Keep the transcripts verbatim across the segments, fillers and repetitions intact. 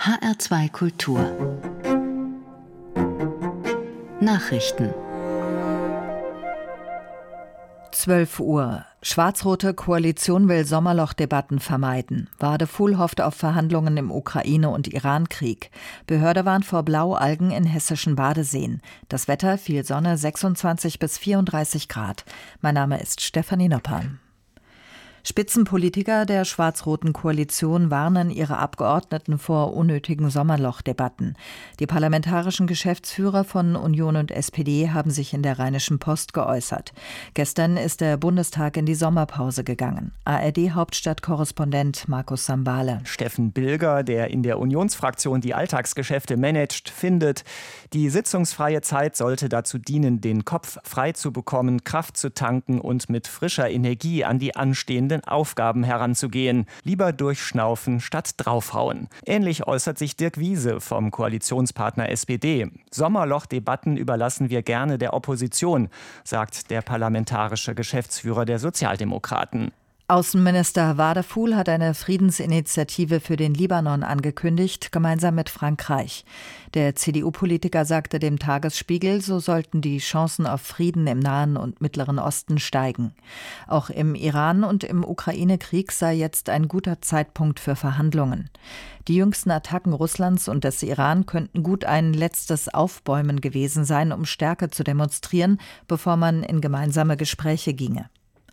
H R zwei Kultur Nachrichten. zwölf Uhr. Schwarz-rote Koalition will Sommerlochdebatten vermeiden. Wadefuhl hofft auf Verhandlungen im Ukraine- und Iran-Krieg. Behörde warnt vor Blaualgen in hessischen Badeseen. Das Wetter: viel Sonne, sechsundzwanzig bis vierunddreißig Grad. Mein Name ist Stefanie Nopper. Spitzenpolitiker der schwarz-roten Koalition warnen ihre Abgeordneten vor unnötigen Sommerlochdebatten. Die parlamentarischen Geschäftsführer von Union und S P D haben sich in der Rheinischen Post geäußert. Gestern ist der Bundestag in die Sommerpause gegangen. A R D-Hauptstadtkorrespondent Markus Sambale. Steffen Bilger, der in der Unionsfraktion die Alltagsgeschäfte managt, findet, die sitzungsfreie Zeit sollte dazu dienen, den Kopf frei zu bekommen, Kraft zu tanken und mit frischer Energie an die anstehenden Aufgaben heranzugehen. Lieber durchschnaufen statt draufhauen. Ähnlich äußert sich Dirk Wiese vom Koalitionspartner S P D. Sommerlochdebatten überlassen wir gerne der Opposition, sagt der parlamentarische Geschäftsführer der Sozialdemokraten. Außenminister Wadefuhl hat eine Friedensinitiative für den Libanon angekündigt, gemeinsam mit Frankreich. Der C D U-Politiker sagte dem Tagesspiegel, so sollten die Chancen auf Frieden im Nahen und Mittleren Osten steigen. Auch im Iran- und im Ukraine-Krieg sei jetzt ein guter Zeitpunkt für Verhandlungen. Die jüngsten Attacken Russlands und des Iran könnten gut ein letztes Aufbäumen gewesen sein, um Stärke zu demonstrieren, bevor man in gemeinsame Gespräche ginge.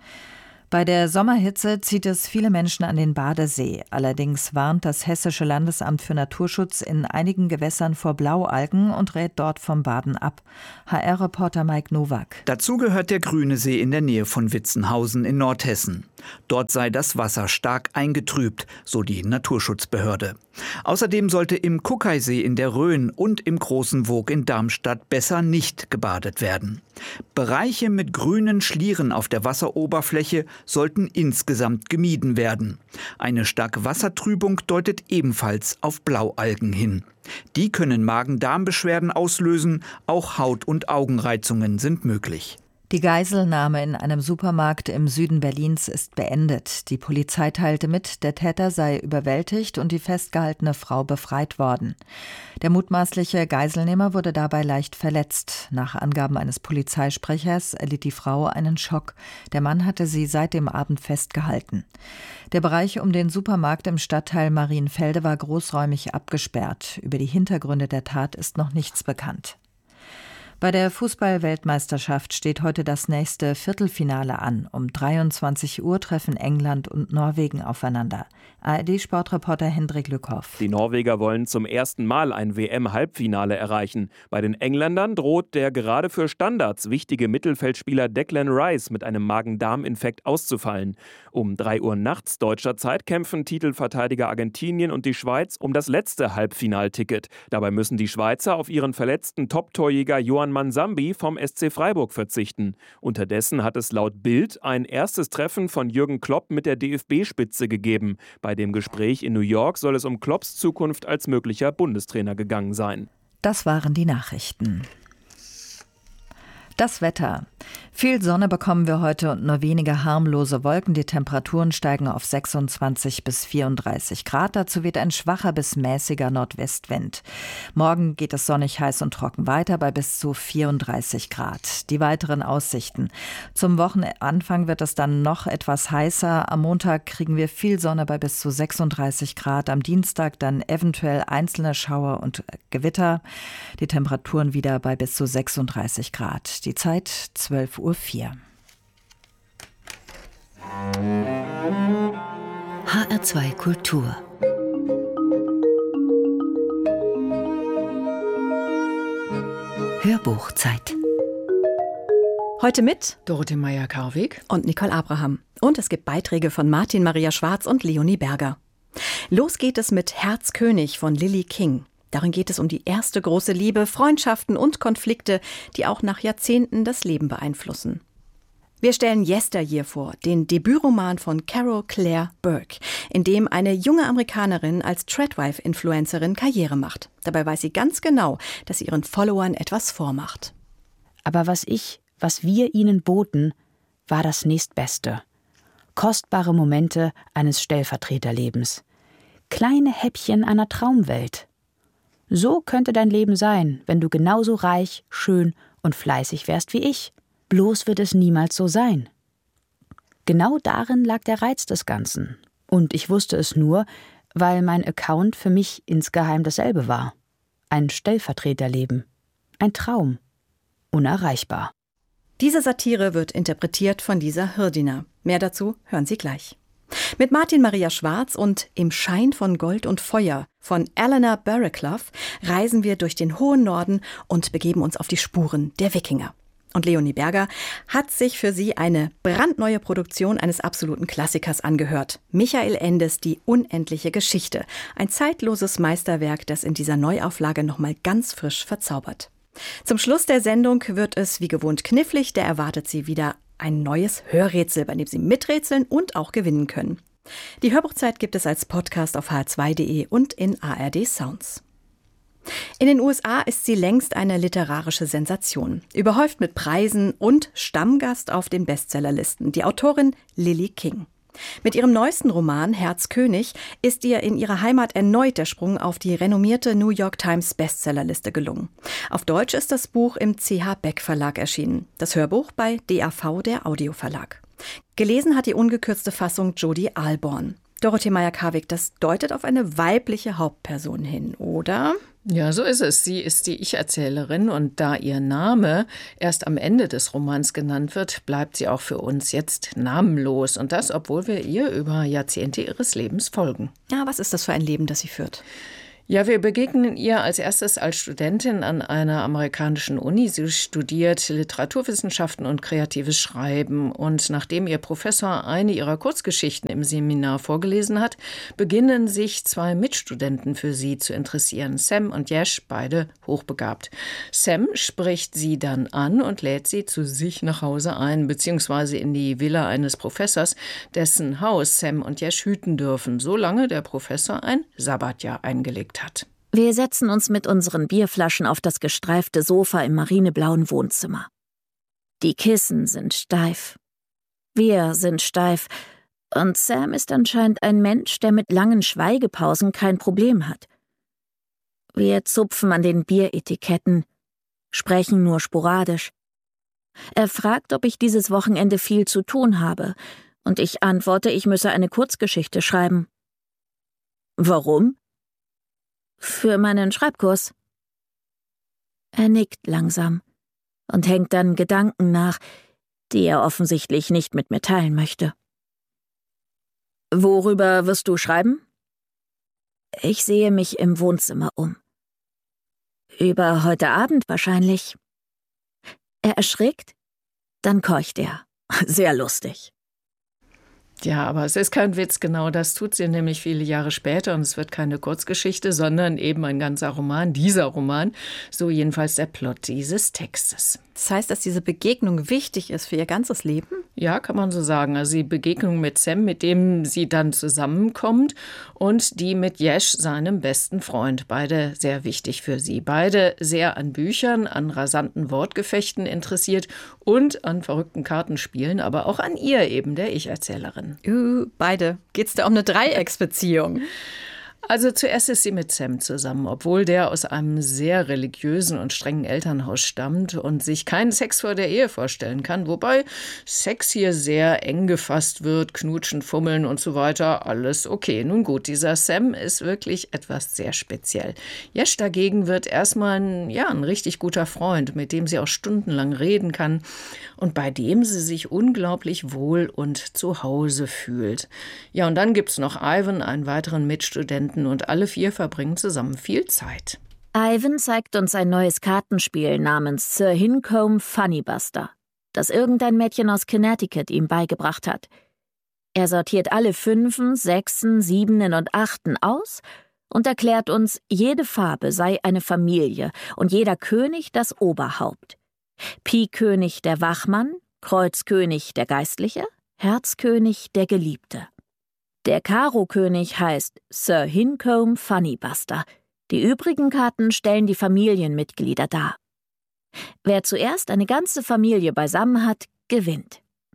Bei der Sommerhitze zieht es viele Menschen an den Badesee. Allerdings warnt das Hessische Landesamt für Naturschutz in einigen Gewässern vor Blaualgen und rät dort vom Baden ab. H R-Reporter Mike Nowak. Dazu gehört der Grüne See in der Nähe von Witzenhausen in Nordhessen. Dort sei das Wasser stark eingetrübt, so die Naturschutzbehörde. Außerdem sollte im Kuckeisee in der Rhön und im Großen Woog in Darmstadt besser nicht gebadet werden. Bereiche mit grünen Schlieren auf der Wasseroberfläche sollten insgesamt gemieden werden. Eine starke Wassertrübung deutet ebenfalls auf Blaualgen hin. Die können Magen-Darm-Beschwerden auslösen, auch Haut- und Augenreizungen sind möglich. Die Geiselnahme in einem Supermarkt im Süden Berlins ist beendet. Die Polizei teilte mit, der Täter sei überwältigt und die festgehaltene Frau befreit worden. Der mutmaßliche Geiselnehmer wurde dabei leicht verletzt. Nach Angaben eines Polizeisprechers erlitt die Frau einen Schock. Der Mann hatte sie seit dem Abend festgehalten. Der Bereich um den Supermarkt im Stadtteil Marienfelde war großräumig abgesperrt. Über die Hintergründe der Tat ist noch nichts bekannt. Bei der Fußball-Weltmeisterschaft steht heute das nächste Viertelfinale an. Um dreiundzwanzig Uhr treffen England und Norwegen aufeinander. A R D-Sportreporter Hendrik Lückhoff. Die Norweger wollen zum ersten Mal ein W M-Halbfinale erreichen. Bei den Engländern droht der gerade für Standards wichtige Mittelfeldspieler Declan Rice mit einem Magen-Darm-Infekt auszufallen. Um drei Uhr nachts deutscher Zeit kämpfen Titelverteidiger Argentinien und die Schweiz um das letzte Halbfinalticket. Dabei müssen die Schweizer auf ihren verletzten Top-Torjäger Johan Mansambi vom S C Freiburg verzichten. Unterdessen hat es laut Bild ein erstes Treffen von Jürgen Klopp mit der D F B-Spitze gegeben. Bei dem Gespräch in New York soll es um Klopps Zukunft als möglicher Bundestrainer gegangen sein. Das waren die Nachrichten. Das Wetter. Viel Sonne bekommen wir heute und nur wenige harmlose Wolken. Die Temperaturen steigen auf sechsundzwanzig bis vierunddreißig Grad. Dazu weht ein schwacher bis mäßiger Nordwestwind. Morgen geht es sonnig, heiß und trocken weiter bei bis zu vierunddreißig Grad. Die weiteren Aussichten. Zum Wochenanfang wird es dann noch etwas heißer. Am Montag kriegen wir viel Sonne bei bis zu sechsunddreißig Grad. Am Dienstag dann eventuell einzelne Schauer und Gewitter. Die Temperaturen wieder bei bis zu sechsunddreißig Grad. Die Zeit zwölf Uhr vier. H R zwei Kultur Hörbuchzeit. Heute mit Dorothee Meyer-Karwig und Nicole Abraham. Und es gibt Beiträge von Martin Maria Schwarz und Leonie Berger. Los geht es mit Herzkönig von Lily King. Darin geht es um die erste große Liebe, Freundschaften und Konflikte, die auch nach Jahrzehnten das Leben beeinflussen. Wir stellen Yesteryear vor, den Debütroman von Carol Claire Burke, in dem eine junge Amerikanerin als Tradwife-Influencerin Karriere macht. Dabei weiß sie ganz genau, dass sie ihren Followern etwas vormacht. Aber was ich, was wir ihnen boten, war das Nächstbeste. Kostbare Momente eines Stellvertreterlebens. kleine Häppchen einer Traumwelt. So könnte dein Leben sein, wenn du genauso reich, schön und fleißig wärst wie ich. Bloß wird es niemals so sein. Genau darin lag der Reiz des Ganzen. Und ich wusste es nur, weil mein Account für mich insgeheim dasselbe war. Ein Stellvertreterleben. Ein Traum. Unerreichbar. Diese Satire wird interpretiert von Lisa Hirdiner. Mehr dazu hören Sie gleich. Mit Martin Maria Schwarz und Im Schein von Gold und Feuer von Eleanor Barraclough reisen wir durch den hohen Norden und begeben uns auf die Spuren der Wikinger. Und Leonie Berger hat sich für sie eine brandneue Produktion eines absoluten Klassikers angehört. Michael Endes Die unendliche Geschichte. Ein zeitloses Meisterwerk, das in dieser Neuauflage nochmal ganz frisch verzaubert. Zum Schluss der Sendung wird es wie gewohnt knifflig. Da erwartet sie wieder ein neues Hörrätsel, bei dem Sie miträtseln und auch gewinnen können. Die Hörbuchzeit gibt es als Podcast auf h r zwei punkt d e und in A R D Sounds. In den U S A ist sie längst eine literarische Sensation. Überhäuft mit Preisen und Stammgast auf den Bestsellerlisten, die Autorin Lily King. Mit ihrem neuesten Roman Herz König ist ihr in ihrer Heimat erneut der Sprung auf die renommierte New York Times Bestsellerliste gelungen. Auf Deutsch ist das Buch im C H Beck Verlag erschienen, das Hörbuch bei D A V, der Audioverlag. Gelesen hat die ungekürzte Fassung Jodie Alborn. Dorothee Meyer-Karwig, das deutet auf eine weibliche Hauptperson hin, oder? Ja, so ist es. Sie ist die Ich-Erzählerin und da ihr Name erst am Ende des Romans genannt wird, bleibt sie auch für uns jetzt namenlos. Und das, obwohl wir ihr über Jahrzehnte ihres Lebens folgen. Ja, was ist das für ein Leben, das sie führt? Ja, wir begegnen ihr als erstes als Studentin an einer amerikanischen Uni. Sie studiert Literaturwissenschaften und kreatives Schreiben. Und nachdem ihr Professor eine ihrer Kurzgeschichten im Seminar vorgelesen hat, beginnen sich zwei Mitstudenten für sie zu interessieren. Sam und Yash, beide hochbegabt. Sam spricht sie dann an und lädt sie zu sich nach Hause ein, beziehungsweise in die Villa eines Professors, dessen Haus Sam und Yash hüten dürfen, solange der Professor ein Sabbatjahr eingelegt hat. Wir setzen uns mit unseren Bierflaschen auf das gestreifte Sofa im marineblauen Wohnzimmer. Die Kissen sind steif. Wir sind steif. Und Sam ist anscheinend ein Mensch, der mit langen Schweigepausen kein Problem hat. Wir zupfen an den Bieretiketten, sprechen nur sporadisch. Er fragt, ob ich dieses Wochenende viel zu tun habe, und ich antworte, ich müsse eine Kurzgeschichte schreiben. Warum? Für meinen Schreibkurs. Er nickt langsam und hängt dann Gedanken nach, die er offensichtlich nicht mit mir teilen möchte. Worüber wirst du schreiben? Ich sehe mich im Wohnzimmer um. Über heute Abend wahrscheinlich. Er erschrickt, dann keucht er. Sehr lustig. Ja, aber es ist kein Witz, genau das tut sie nämlich viele Jahre später und es wird keine Kurzgeschichte, sondern eben ein ganzer Roman, dieser Roman, so jedenfalls der Plot dieses Textes. Das heißt, dass diese Begegnung wichtig ist für ihr ganzes Leben? Ja, kann man so sagen. Also die Begegnung mit Sam, mit dem sie dann zusammenkommt und die mit Yash, seinem besten Freund. Beide sehr wichtig für sie. Beide sehr an Büchern, an rasanten Wortgefechten interessiert und an verrückten Kartenspielen, aber auch an ihr eben, der Ich-Erzählerin. Uh, beide. Geht's da um eine Dreiecksbeziehung? Also zuerst ist sie mit Sam zusammen, obwohl der aus einem sehr religiösen und strengen Elternhaus stammt und sich keinen Sex vor der Ehe vorstellen kann, wobei Sex hier sehr eng gefasst wird, knutschen, fummeln und so weiter, alles okay. Nun gut, dieser Sam ist wirklich etwas sehr speziell. Yash dagegen wird erstmal ein, ja, ein richtig guter Freund, mit dem sie auch stundenlang reden kann und bei dem sie sich unglaublich wohl und zu Hause fühlt. Ja, und dann gibt's noch Ivan, einen weiteren Mitstudenten, und alle vier verbringen zusammen viel Zeit. Ivan zeigt uns ein neues Kartenspiel namens Sir Hincombe Funnybuster, das irgendein Mädchen aus Connecticut ihm beigebracht hat. Er sortiert alle Fünfen, Sechsen, Siebenen und Achten aus und erklärt uns, jede Farbe sei eine Familie und jeder König das Oberhaupt. Pik-König der Wachmann, Kreuzkönig der Geistliche, Herzkönig der Geliebte. Der Karo-König heißt Sir Hincombe Funnybuster. Die übrigen Karten stellen die Familienmitglieder dar. Wer zuerst eine ganze Familie beisammen hat, gewinnt.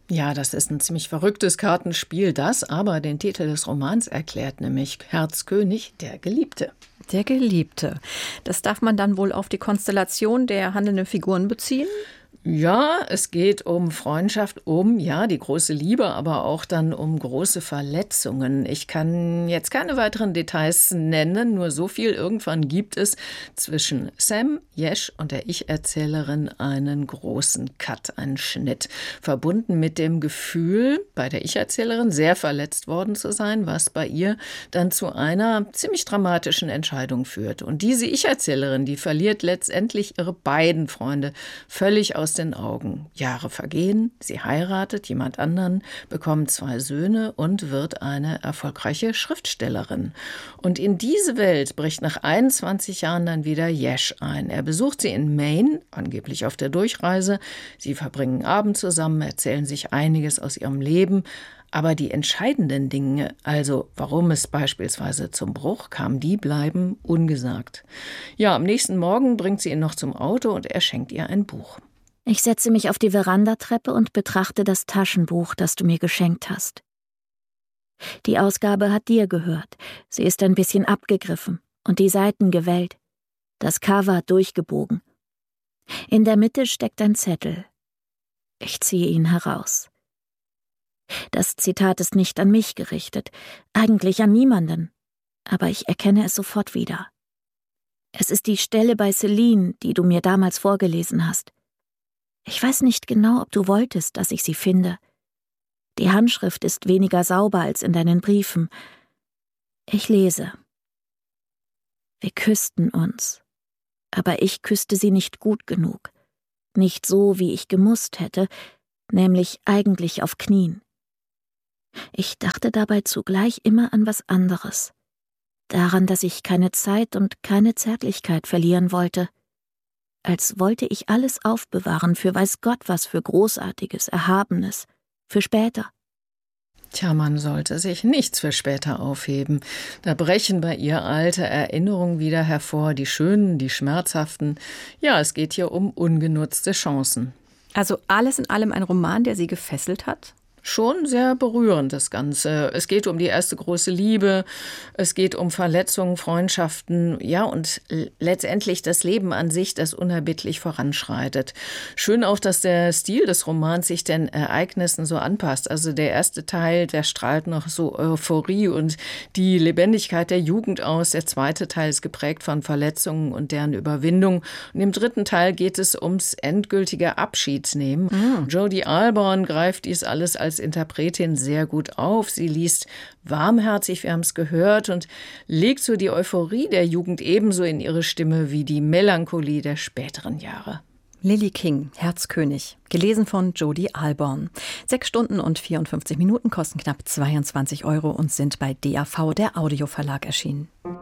Ja, das ist ein ziemlich verrücktes Kartenspiel, das aber den Titel des Romans erklärt, nämlich Herzkönig, der Geliebte. Der Geliebte. Das darf man dann wohl auf die Konstellation der handelnden Figuren beziehen? Ja, es geht um Freundschaft, um, ja, die große Liebe, aber auch dann um große Verletzungen. Ich kann jetzt keine weiteren Details nennen, nur so viel. Irgendwann gibt es zwischen Sam, Yesh und der Ich-Erzählerin einen großen Cut, einen Schnitt. Verbunden mit dem Gefühl, bei der Ich-Erzählerin sehr verletzt worden zu sein, was bei ihr dann zu einer ziemlich dramatischen Entscheidung führt. Und diese Ich-Erzählerin, die verliert letztendlich ihre beiden Freunde völlig aus den Augen. Jahre vergehen, sie heiratet jemand anderen, bekommt zwei Söhne und wird eine erfolgreiche Schriftstellerin. Und in diese Welt bricht nach einundzwanzig Jahren dann wieder Yesh ein. Er besucht sie in Maine, angeblich auf der Durchreise. Sie verbringen Abend zusammen, erzählen sich einiges aus ihrem Leben. Aber die entscheidenden Dinge, also warum es beispielsweise zum Bruch kam, die bleiben ungesagt. Ja, am nächsten Morgen bringt sie ihn noch zum Auto und er schenkt ihr ein Buch. Ich setze mich auf die Verandatreppe und betrachte das Taschenbuch, das du mir geschenkt hast. Die Ausgabe hat dir gehört. Sie ist ein bisschen abgegriffen und die Seiten gewellt. Das Cover durchgebogen. In der Mitte steckt ein Zettel. Ich ziehe ihn heraus. Das Zitat ist nicht an mich gerichtet, eigentlich an niemanden, aber ich erkenne es sofort wieder. Es ist die Stelle bei Celine, die du mir damals vorgelesen hast. Ich weiß nicht genau, ob du wolltest, dass ich sie finde. Die Handschrift ist weniger sauber als in deinen Briefen. Ich lese. Wir küssten uns, aber ich küsste sie nicht gut genug. Nicht so, wie ich gemusst hätte, nämlich eigentlich auf Knien. Ich dachte dabei zugleich immer an was anderes. Daran, dass ich keine Zeit und keine Zärtlichkeit verlieren wollte. Als wollte ich alles aufbewahren für weiß Gott was, für Großartiges, Erhabenes, für später. Tja, man sollte sich nichts für später aufheben. Da brechen bei ihr alte Erinnerungen wieder hervor, die schönen, die schmerzhaften. Ja, es geht hier um ungenutzte Chancen. Also alles in allem ein Roman, der sie gefesselt hat? Schon sehr berührend, das Ganze. Es geht um die erste große Liebe, es geht um Verletzungen, Freundschaften, ja, und letztendlich das Leben an sich, das unerbittlich voranschreitet. Schön auch, dass der Stil des Romans sich den Ereignissen so anpasst. Also der erste Teil, der strahlt noch so Euphorie und die Lebendigkeit der Jugend aus. Der zweite Teil ist geprägt von Verletzungen und deren Überwindung. Und im dritten Teil geht es ums endgültige Abschiedsnehmen. Mhm. Jodie Alborn greift dies alles als Interpretin sehr gut auf. Sie liest warmherzig, wir haben es gehört, und legt so die Euphorie der Jugend ebenso in ihre Stimme wie die Melancholie der späteren Jahre. Lily King, Herzkönig, gelesen von Jodie Alborn. Sechs Stunden und vierundfünfzig Minuten, kosten knapp zweiundzwanzig Euro und sind bei D A V, der Audioverlag, erschienen.